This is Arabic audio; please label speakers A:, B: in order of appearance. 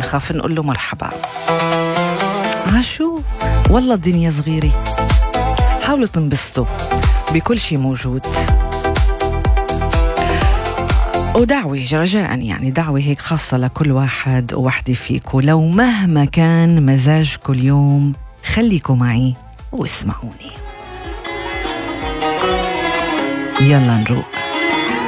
A: بنخاف نقول له مرحبا. عاشو والله الدنيا صغيرة، حاولوا تنبسطوا بكل شي موجود. ودعوة رجاء، يعني دعوة هيك خاصة لكل واحد ووحدة فيكم، لو مهما كان مزاجكم اليوم خليكم معي واسمعوني. يلا نروق.